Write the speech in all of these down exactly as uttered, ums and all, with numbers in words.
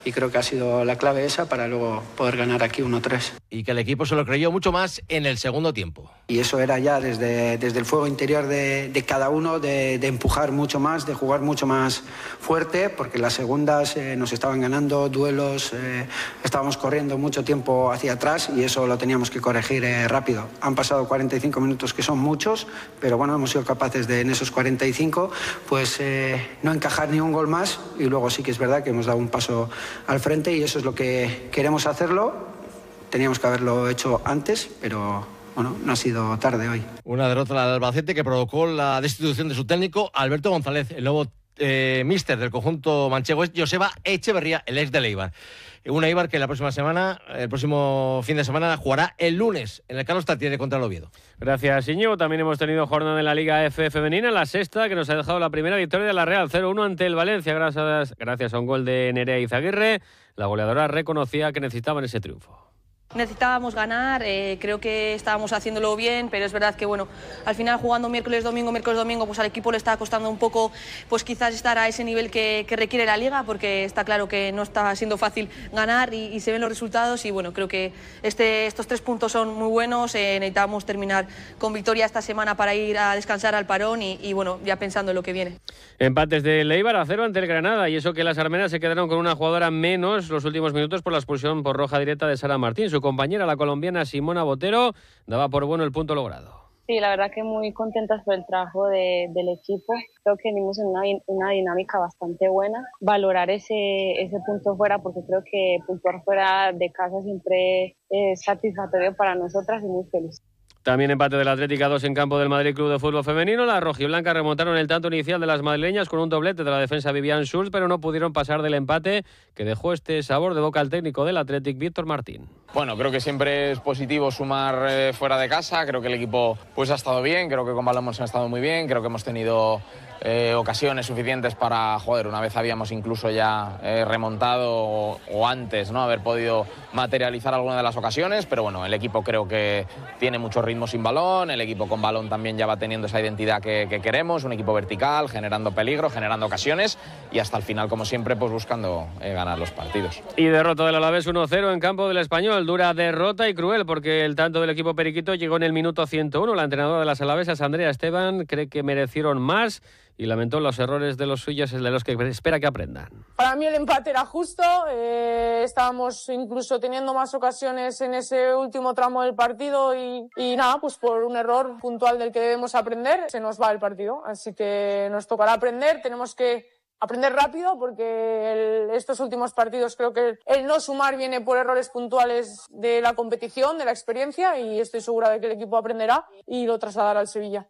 Y creo que ha sido la clave esa para luego poder ganar aquí uno tres. Y que el equipo se lo creyó mucho más en el segundo tiempo. Y eso era ya desde, desde el fuego interior de, de cada uno, de, de empujar mucho más, de jugar mucho más fuerte, porque las segundas eh, nos estaban ganando duelos, eh, estábamos corriendo mucho tiempo hacia atrás y eso lo teníamos que corregir eh, rápido. Han pasado cuarenta y cinco minutos, que son muchos, pero bueno, hemos sido capaces de en esos cuarenta y cinco pues eh, no encajar ni un gol más, y luego sí que es verdad que hemos dado un paso al frente y eso es lo que queremos hacerlo. Teníamos que haberlo hecho antes, pero bueno, no ha sido tarde hoy. Una derrota del Albacete que provocó la destitución de su técnico, Alberto González. El nuevo eh, míster del conjunto manchego es Joseba Echeverría, el ex del Eibar. Un Eibar que la próxima semana, el próximo fin de semana, jugará el lunes en el Carlos Tartiere contra el Oviedo. Gracias, Iñigo. También hemos tenido jornada en la Liga F femenina, la sexta, que nos ha dejado la primera victoria de la Real, cero uno ante el Valencia, gracias, gracias a un gol de Nerea Izaguirre. La goleadora reconocía que necesitaban ese triunfo. Necesitábamos ganar, eh, creo que estábamos haciéndolo bien, pero es verdad que bueno, al final jugando miércoles, domingo, miércoles, domingo, pues al equipo le está costando un poco, pues quizás estar a ese nivel que, que requiere la Liga, porque está claro que no está siendo fácil ganar y, y se ven los resultados y bueno, creo que este, estos tres puntos son muy buenos, eh, necesitamos terminar con victoria esta semana para ir a descansar al parón y, y bueno, ya pensando en lo que viene. Empates del Eibar a cero ante el Granada, y eso que las armenas se quedaron con una jugadora menos los últimos minutos por la expulsión por roja directa de Sara Martín. Su compañera, la colombiana Simona Botero, daba por bueno el punto logrado. Sí, la verdad que muy contentas por el trabajo de, del equipo. Creo que venimos en una, una dinámica bastante buena. Valorar ese, ese punto fuera, porque creo que puntuar fuera de casa siempre es satisfactorio para nosotras y muy feliz. También empate del Atlético a dos en campo del Madrid Club de Fútbol Femenino. Las rojiblancas remontaron el tanto inicial de las madrileñas con un doblete de la defensa Vivian Schulz, pero no pudieron pasar del empate que dejó este sabor de boca al técnico del Athletic, Víctor Martín. Bueno, creo que siempre es positivo sumar eh, fuera de casa. Creo que el equipo pues ha estado bien, creo que con balón hemos estado muy bien, creo que hemos tenido eh, ocasiones suficientes para, joder, una vez habíamos incluso ya eh, remontado o, o antes, ¿no?, haber podido materializar alguna de las ocasiones, pero bueno, el equipo creo que tiene mucho ritmo sin balón, el equipo con balón también ya va teniendo esa identidad que, que queremos, un equipo vertical, generando peligro, generando ocasiones y hasta el final, como siempre, pues buscando eh, ganar los partidos. Y derrota del Alavés uno cero en campo del Español, dura derrota y cruel porque el tanto del equipo periquito llegó en el minuto ciento uno. La entrenadora de las alavesas, Andrea Esteban, cree que merecieron más y lamentó los errores de los suyos, de los que espera que aprendan. Para mí el empate era justo, eh, estábamos incluso teniendo más ocasiones en ese último tramo del partido y, y nada, pues por un error puntual del que debemos aprender, se nos va el partido, así que nos tocará aprender, tenemos que aprender rápido porque el, estos últimos partidos creo que el no sumar viene por errores puntuales de la competición, de la experiencia, y estoy segura de que el equipo aprenderá y lo trasladará al Sevilla.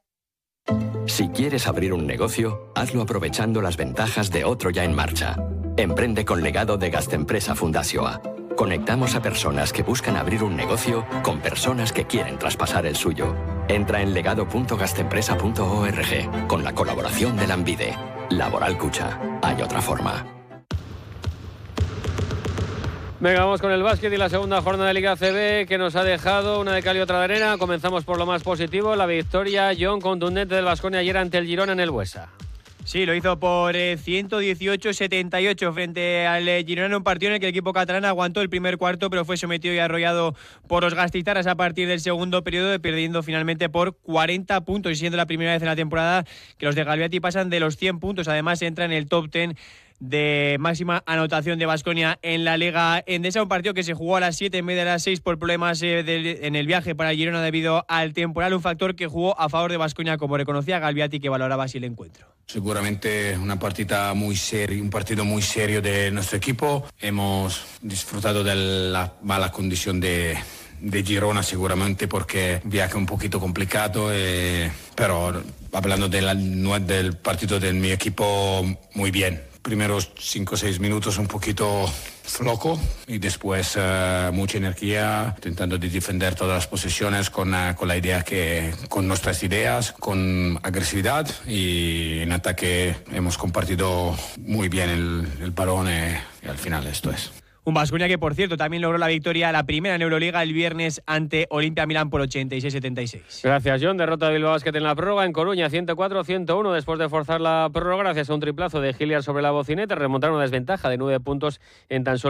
Si quieres abrir un negocio, hazlo aprovechando las ventajas de otro ya en marcha. Emprende con Legado de Gastempresa Fundazioa. Conectamos a personas que buscan abrir un negocio con personas que quieren traspasar el suyo. Entra en legado punto gastempresa punto org con la colaboración de Lanbide. Laboral Cucha. Hay otra forma. Venga, vamos con el básquet y la segunda jornada de Liga C B que nos ha dejado una de cal y otra de arena. Comenzamos por lo más positivo, la victoria, John, contundente del Baskonia ayer ante el Girona en el Buesa. Sí, lo hizo por eh, ciento dieciocho a setenta y ocho frente al eh, Girona, en un partido en el que el equipo catalán aguantó el primer cuarto, pero fue sometido y arrollado por los gasteiztarras a partir del segundo periodo, perdiendo finalmente por cuarenta puntos y siendo la primera vez en la temporada que los de Galbiati pasan de los cien puntos. Además, entra en el top diez de máxima anotación de Baskonia en la Liga Endesa, un partido que se jugó a las siete en vez de a las seis por problemas eh, de, en el viaje para Girona debido al temporal, un factor que jugó a favor de Baskonia, como reconocía Galbiati, que valoraba así el encuentro. Seguramente una partida muy seria, un partido muy serio de nuestro equipo. Hemos disfrutado de la mala condición de, de Girona seguramente porque viaje un poquito complicado, eh, pero hablando de la, del partido de mi equipo, muy bien. Primeros cinco o seis minutos un poquito flojo y después uh, mucha energía, intentando de defender todas las posiciones con, uh, con la idea que, con nuestras ideas, con agresividad, y en ataque hemos compartido muy bien el, el balón y, y al final esto es. Un Baskonia que, por cierto, también logró la victoria, la primera en Euroliga el viernes ante Olimpia Milán por ochenta y seis setenta y seis. Gracias, John. Derrota de Bilbao Basket en la prórroga en Coruña, ciento cuatro a ciento uno después de forzar la prórroga gracias a un triplazo de Hilliard sobre la bocineta. Remontaron una desventaja de nueve puntos en tan solo